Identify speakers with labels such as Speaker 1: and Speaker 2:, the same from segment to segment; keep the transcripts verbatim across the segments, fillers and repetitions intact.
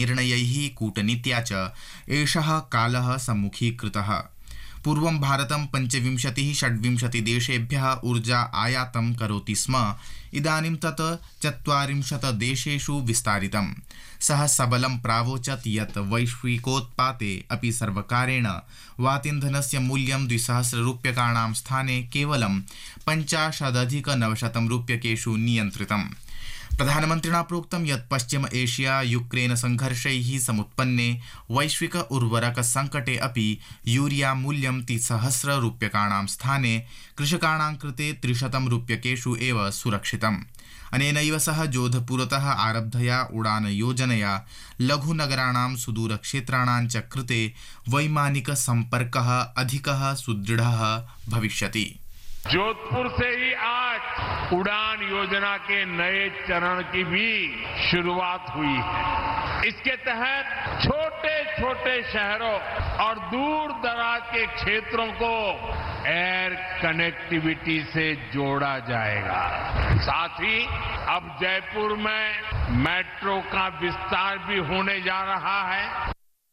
Speaker 1: निर्णयैः कूटनीत्या च एषः कालः सम्मुखीकृतः। पूर्वं भारतं पञ्चविंशतिः षड्विंशति देशेभ्यः ऊर्जा आयातं करोति स्म, इदानीं तत् चत्वारिंशत् देशेषु विस्तारितम्। सः सबलं प्रावोचत् यत् वैश्विकोत्पाते अपि सर्वकारेण वातीन्धनस्य मूल्यं द्विसहस्ररूप्यकाणां स्थाने केवलं पञ्चाशदधिकनवशतं रूप्यकेषु नियन्त्रितम्। प्रधानमन्त्रिणा प्रोक्तं यत् पश्चिम एशिया यूक्रेन संघर्षैः समुत्पन्ने वैश्विक उर्वरक संकटे अपि यूरिया मूल्यं त्रिसहस्र रूप्यकाणां स्थाने कृषकाणां कृते त्रिशतं रूप्यकेषु एव सुरक्षितम्। अनेनैव सह जोधपुरतः आरब्धया उड़ान योजनया लघुनगराणां सुदूरक्षेत्राणां च कृते वैमानिक संपर्कः अधिकः सुदृढ़ः भविष्यति।
Speaker 2: जोधपुर से ही आज उड़ान योजना के नए चरण की भी शुरुआत हुई है। इसके तहत छोटे छोटे शहरों और दूर दराज के क्षेत्रों को एयर कनेक्टिविटी से जोड़ा जाएगा। साथ ही अब जयपुर में मेट्रो का विस्तार भी होने जा रहा है।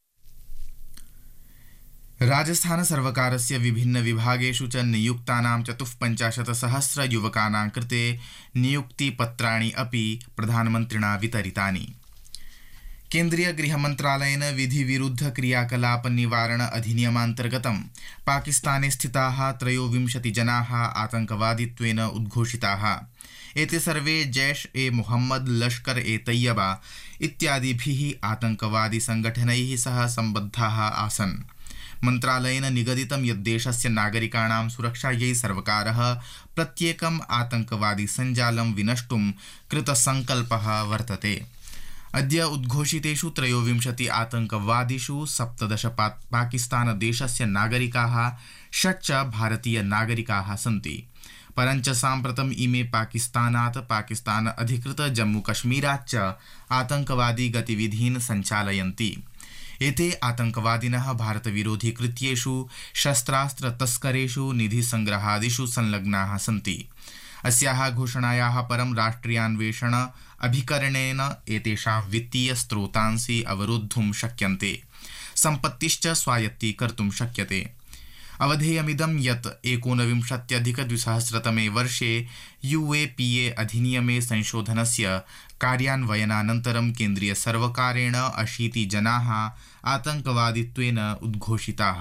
Speaker 1: राजस्थान सर्वकारस्य विभिन्न विभागेषु च नियुक्तानां चतुःपञ्चाशत् सहस्र युवकानां कृते नियुक्तिपत्राणि अपि प्रधानमन्त्रिणा वितरितानि। केन्द्रीय गृहमन्त्रालयेन विधिविरुद्ध क्रियाकलाप निवारण अधिनियमान्तर्गतं पाकिस्ताने स्थिताः त्रयोविंशति जनाः आतङ्कवादित्वेन उद्घोषिताः। एते सर्वे जैश ए मोहम्मद, लश्कर ए तैयबा इत्यादिभिः आतङ्कवादी संगठनैः सह सम्बद्धाः आसन्। मन्त्रालयेन निगदितं यत् देशस्य नागरिकाणां सुरक्षायै सर्वकारः प्रत्येकम् आतङ्कवादी सञ्जालं विनष्टुं कृतसङ्कल्पः वर्तते। अद्य उद्घोषितेषु त्रयोविंशति आतङ्कवादिषु सप्तदश पा पाकिस्तानदेशस्य नागरिकाः, षट् च भारतीय नागरिकाः सन्ति। परञ्च साम्प्रतम् इमे पाकिस्तानात् पाकिस्तान अधिकृत जम्मूकश्मीराच्च आतङ्कवादी गतिविधीन् सञ्चालयन्ति। एते आतङ्कवादिनः भारतविरोधी कृत्येषु, शस्त्रास्त्र तस्करेषु, निधिसंग्रहादिषु संलग्नाः सन्ति। अस्याः घोषणायाः परं राष्ट्रियान्वेषण अभिकरणेन एतेषां वित्तीय स्रोतांसि अवरोद्धुं शक्यन्ते, सम्पत्तिश्च स्वायत्तीकर्तुं शक्यते। अवधेयमिदं यत् एकोनविंशत्यधिकद्विसहस्रतमे वर्षे यूएपीए अधिनियमे संशोधनस्य कार्यान्वयनानन्तरं केन्द्रीयसर्वकारेण अशीति जनाः आतङ्कवादित्वेन उद्घोषिताः।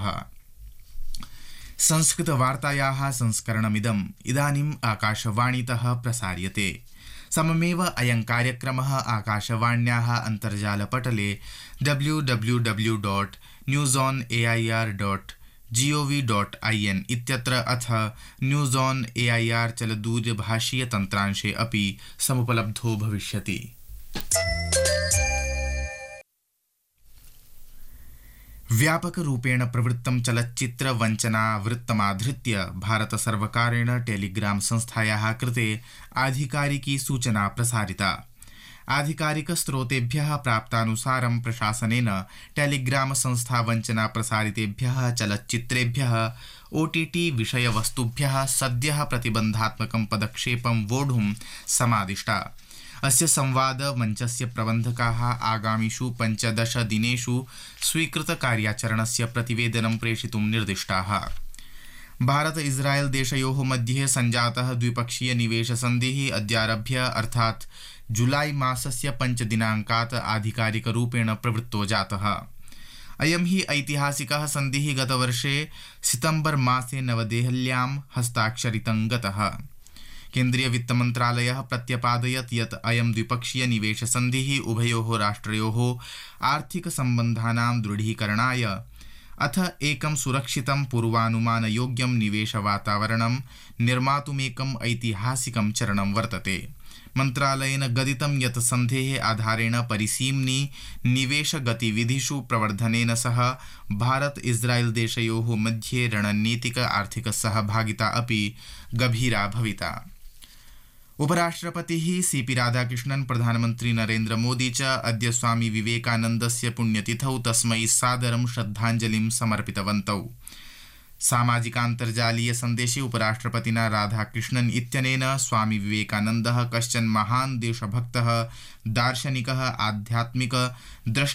Speaker 1: संस्कृतवार्तायाः संस्करणमिदम् इदानीम् आकाशवाणीतः प्रसार्यते। सममेव अयं कार्यक्रमः आकाशवाण्याः अन्तर्जालपटले W W W dot news on A I R dot G O V dot I N इत्यत्र अथ news on A I R चलदूरभाषीय तन्त्रांशे अपि समुपलब्धो भविष्यति। व्यापकरूपेण प्रवृत्तं चलच्चित्र वञ्चना वृत्तमाधृत्य भारत सर्वकारेण टेलीग्राम संस्थायाः कृते आधिकारिकी सूचना प्रसारिता। आधिकारिक स्रोतेभ्यः प्राप्तानुसारं प्रशासनेन टेलीग्राम संस्था वञ्चना प्रसारितेभ्यः चलच्चित्रेभ्यः ओटीटी विषयवस्तुभ्यः सद्यः प्रतिबन्धात्मकं पदक्षेपं वोढुं समादिष्टा। अस्य संवाद मञ्चस्य प्रबन्धकाः आगामिषु पञ्चदश दिनेषु स्वीकृतकार्याचरणस्य प्रतिवेदनं प्रेषितुं निर्दिष्टाः। भारत इस्राएल देशयोः मध्ये सञ्जातः द्विपक्षीय निवेश सन्धिः अद्यारभ्य अर्थात् जुलाई मासस्य पञ्चदिनाङ्कात् आधिकारिकरूपेण प्रवृत्तो जातः। अयं हि ऐतिहासिकः सन्धिः गतवर्षे सितम्बर मासे नवदेहल्यां हस्ताक्षरितं गतः। केन्द्रीय वित्तमन्त्रालयः प्रत्यपादयत् यत् अयं द्विपक्षीय निवेश सन्धिः उभयोः राष्ट्रयोः आर्थिकसम्बन्धानां दृढीकरणाय अथ एकं सुरक्षितं पूर्वानुमानयोग्यं निवेशवातावरणं निर्मातुमेकम् ऐतिहासिकं चरणं वर्तते। मन्त्रालयेन गदितं यत् सन्धेः आधारेण परिसीम्नि निवेशगतिविधिषु प्रवर्धनेन सह भारत इस्राएल देशयोः मध्ये रणनीतिक आर्थिक सहभागिता अपि गभीरा भविता। उपराष्ट्रपतिः सीपी राधाकृष्णन्, प्रधानमन्त्री नरेन्द्र मोदी च अद्य स्वामी विवेकानन्दस्य पुण्यतिथौ तस्मै सादरं श्रद्धाञ्जलिं समर्पितवन्तौ। सामाजिकान्तर्जालीय सन्देशे उपराष्ट्रपतिना राधाकृष्णन् इत्यनेन स्वामी विवेकानन्दः कश्चन महान् देशभक्तः, दार्शनिकः, आध्यात्मिक द्रष्टा